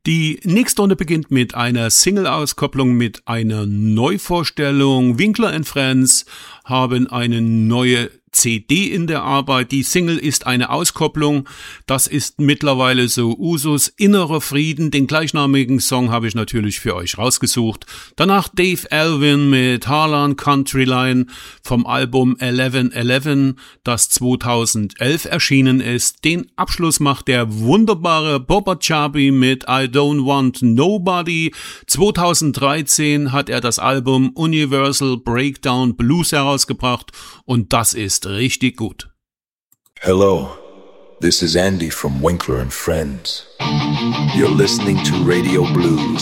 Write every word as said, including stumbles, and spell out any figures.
Die nächste Runde beginnt mit einer Single-Auskopplung mit einer Neuvorstellung. Winkler and Friends haben eine neue C D in der Arbeit. Die Single ist eine Auskopplung. Das ist mittlerweile so Usus. Innerer Frieden. Den gleichnamigen Song habe ich natürlich für euch rausgesucht. Danach Dave Alvin mit Harlan Country Line vom Album eleven eleven, das zweitausendelf erschienen ist. Den Abschluss macht der wunderbare Boba Chabi mit I Don't Want Nobody. zweitausenddreizehn hat er das Album Universal Breakdown Blues herausgebracht und das ist richtig gut. Hello, this is Andy from Winkler and Friends. You're listening to Radio Blues.